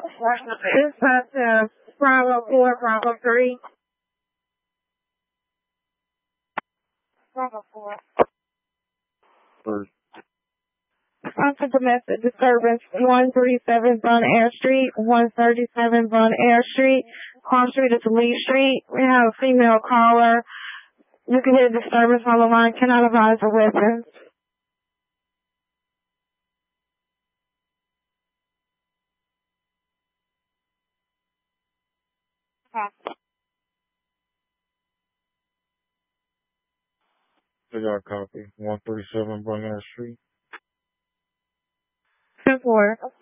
Dispatch Bravo 4, Bravo 3. Bravo 4. First. Response to domestic disturbance 137 Bun Air Street, 137 Bun Air Street. Palm Street is Lee Street. We have a female caller. You can hear disturbance on the line. Cannot advise the weapons. I got a copy. 137 Bun Air Street. 10-4.